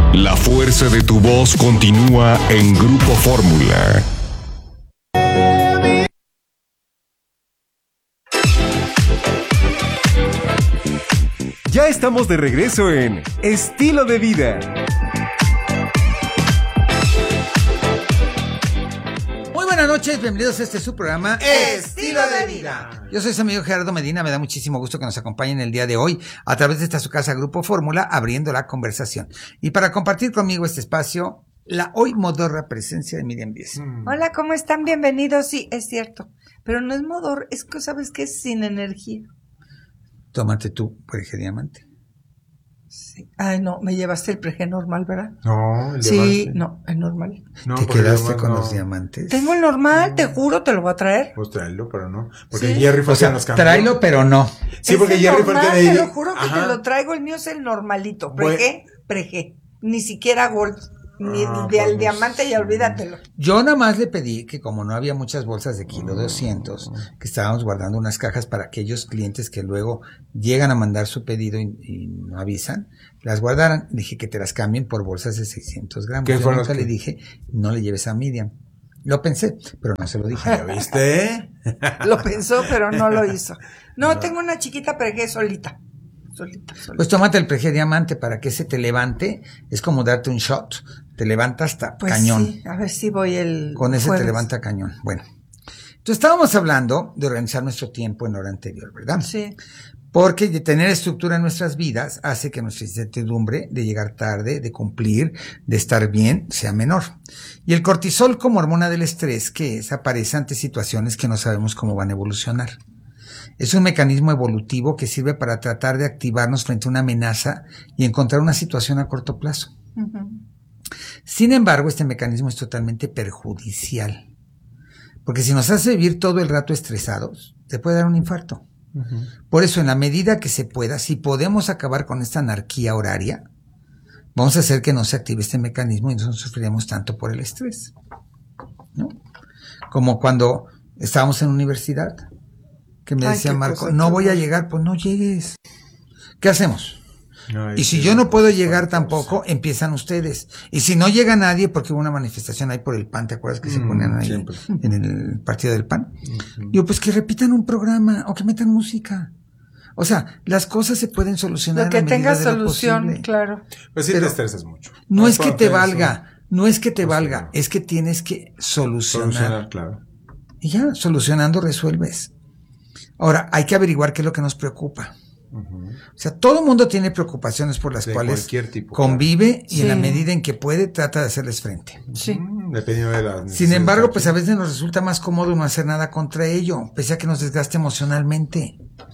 La fuerza de tu voz continúa en Grupo Fórmula. Ya estamos de regreso en Estilo de Vida. Muy buenas noches, bienvenidos a este su programa Estilo de Vida. Yo soy su amigo Gerardo Medina, me da muchísimo gusto que nos acompañen el día de hoy a través de esta su casa Grupo Fórmula, abriendo la conversación. Y para compartir conmigo este espacio, la hoy modorra presencia de Miriam Díez. Hola, ¿cómo están? Bienvenidos. Sí, es cierto, pero no es modor, es que sabes que es sin energía. Tómate tu Preje Diamante. Sí. Ay, no, me llevaste el Preje normal, ¿verdad? No, el Sí, diamante. no, el normal. No, ¿Te porque quedaste además con no. los diamantes? Tengo el normal, te juro, te lo voy a traer. Pues tráelo, pero no. Porque Sí. Jerry fue O sea, el que nos cambió. tráelo, pero no. Sí, Es porque el Jerry fue el que normal, le te lo juro que Ajá. te lo traigo, el mío es el normalito. Bueno. Preje. Ni siquiera Gold. Ni Ah, de al pues, diamante, ya olvídatelo. Yo nada más le pedí que como no había muchas bolsas de kilo 200, que estábamos guardando unas cajas para aquellos clientes que luego llegan a mandar su pedido y no avisan, las guardaran. Dije que te las cambien por bolsas de 600 gramos. ¿Qué Yo fueron nunca los le que- dije, no le lleves a Miriam. Lo pensé, pero no se lo dije. ¿Ya viste? Lo pensó, pero no lo hizo. No, tengo una chiquita Preje solita. Solita. Pues tómate el Preje Diamante para que ese te levante. Es como darte un shot. Te levanta hasta Pues cañón. sí, a ver si voy el Con ese jueves. te levanta cañón. Bueno. Entonces estábamos hablando de organizar nuestro tiempo en hora anterior, ¿verdad? Sí. Porque de tener estructura en nuestras vidas hace que nuestra incertidumbre de llegar tarde, de cumplir, de estar bien, sea menor. Y el cortisol como hormona del estrés, que es, aparece ante situaciones que no sabemos cómo van a evolucionar. Es un mecanismo evolutivo que sirve para tratar de activarnos frente a una amenaza y encontrar una situación a corto plazo. Uh-huh. Sin embargo, este mecanismo es totalmente perjudicial. Porque si nos hace vivir todo el rato estresados, te puede dar un infarto. Por eso, en la medida que se pueda, si podemos acabar con esta anarquía horaria, vamos a hacer que no se active este mecanismo y no sufriremos tanto por el estrés, ¿no? Como cuando estábamos en universidad, que me Ay, decía qué Marco, cosa, no qué voy a horror. llegar, pues no llegues. ¿Qué hacemos? Ay, Y si sí, yo no puedo llegar espantoso. tampoco, empiezan ustedes. Y si no llega nadie, porque hubo una manifestación ahí por el PAN, ¿te acuerdas que se ponían ahí siempre. en el partido del PAN? Digo, pues que repitan un programa o que metan música. O sea, las cosas se pueden solucionar Lo que a medida tenga de lo solución, posible. claro. Pues sí Pero te estresas mucho. No es que cuando te tienes valga, no es que te Pues valga, no. es que tienes que solucionar. Solucionar, claro. Y ya, solucionando resuelves. Ahora, hay que averiguar qué es lo que nos preocupa. O sea, todo el mundo tiene preocupaciones por las De cuales cualquier tipo, convive y Sí. en la medida en que puede trata de hacerles frente. Sí. Dependiendo de la Sin embargo, pues a veces nos resulta más cómodo no hacer nada contra ello, pese a que nos desgaste emocionalmente.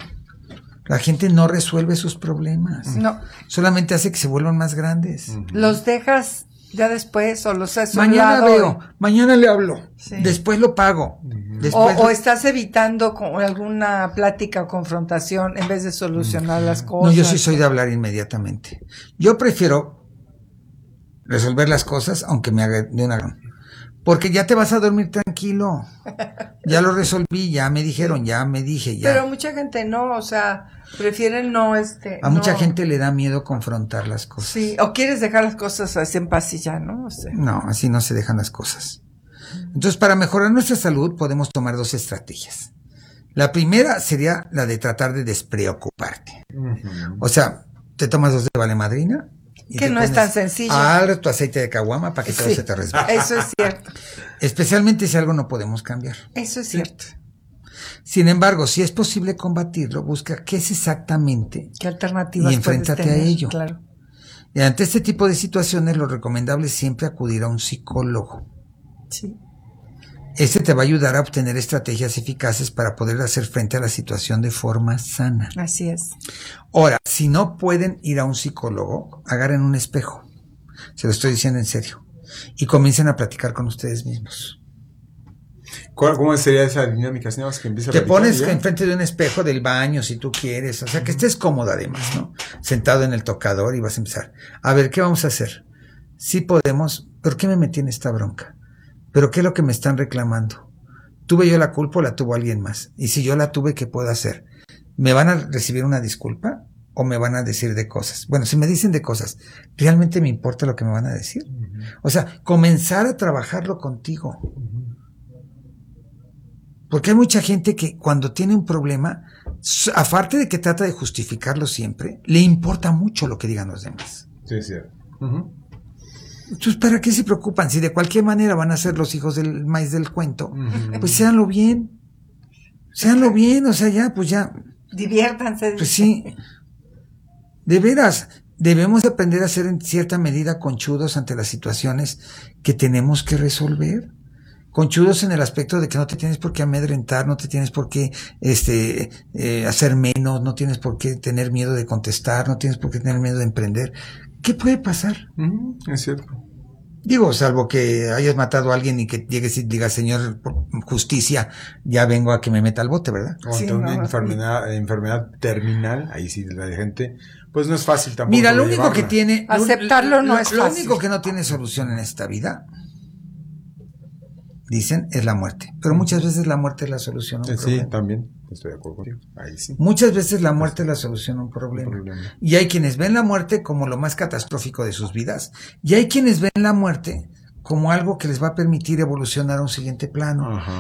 La gente no resuelve sus problemas. No, Solamente hace que se vuelvan más grandes. los dejas ya después o los has Mañana olvidado. veo, mañana le hablo, Sí. después lo pago. Después O estás evitando con alguna plática o confrontación en vez de solucionar las No, cosas. yo sí soy de hablar inmediatamente. Yo prefiero resolver las cosas aunque me haga de una... Porque ya te vas a dormir tranquilo. Ya lo resolví, ya me dijeron, ya me dije, ya. Pero mucha gente no, o sea, prefieren no, A mucha no. gente le da miedo confrontar las cosas. Sí, o quieres dejar las cosas así en paz y ya, ¿no? O sea, No, así no se dejan las cosas. Entonces, para mejorar nuestra salud podemos tomar dos estrategias. La primera sería la de tratar de despreocuparte. O sea, te tomas 2 de valemadrina. y Que te no es pones tan sencillo. Harto aceite de caguama para que todo sí, se te resbale. eso es cierto, Especialmente si algo no podemos cambiar. eso es cierto. Sin embargo, si es posible combatirlo, busca qué es exactamente ¿Qué alternativas y enfréntate puedes tener? a ello. Claro. Y ante este tipo de situaciones, lo recomendable es siempre acudir a un psicólogo. Sí. Este te va a ayudar a obtener estrategias eficaces para poder hacer frente a la situación de forma sana. Así es. Ahora, si no pueden ir a un psicólogo, agarren un espejo. Se lo estoy diciendo en serio. Y comiencen a platicar con ustedes mismos. ¿Cómo sería esa dinámica? Si nada más que empieza a Te platicar pones y ya. enfrente de un espejo del baño si tú quieres, o sea que estés cómodo además, ¿no? Sentado en el tocador y vas a empezar. A ver, ¿qué vamos a hacer? Sí podemos, ¿por qué me metí en esta bronca? ¿Pero qué es lo que me están reclamando? ¿Tuve yo la culpa o la tuvo alguien más? Y si yo la tuve, ¿qué puedo hacer? ¿Me van a recibir una disculpa? o me van a decir de cosas. Bueno, si me dicen de cosas, ¿realmente me importa lo que me van a decir? O sea, comenzar a trabajarlo contigo. Porque hay mucha gente que cuando tiene un problema, aparte de que trata de justificarlo siempre, le importa mucho lo que digan los demás. Sí, es cierto. Entonces, ¿para qué se preocupan? Si de cualquier manera van a ser los hijos del maíz del cuento, pues séanlo bien. Séanlo bien, o sea, ya, pues ya. Diviértanse. Pues sí. De veras, debemos aprender a ser en cierta medida conchudos ante las situaciones que tenemos que resolver. Conchudos en el aspecto de que no te tienes por qué amedrentar, no te tienes por qué hacer menos, no tienes por qué tener miedo de contestar, no tienes por qué tener miedo de emprender. ¿Qué puede pasar? Es cierto. Digo, salvo que hayas matado a alguien y que llegues y digas, señor, por justicia, ya vengo a que me meta al bote, ¿verdad? O Sí, ante una no, enfermedad terminal, ahí sí la gente, pues no es fácil tampoco. Mira, lo único llevarla. que tiene... Aceptarlo no es Lo fácil. único que no tiene solución en esta vida, dicen, es la muerte. Pero muchas veces la muerte es la solución a un Sí, problema. también, estoy de acuerdo contigo. Ahí sí. Muchas veces la muerte es la solución a un problema. Y hay quienes ven la muerte como lo más catastrófico de sus vidas. Y hay quienes ven la muerte como algo que les va a permitir evolucionar a un siguiente plano. Ajá.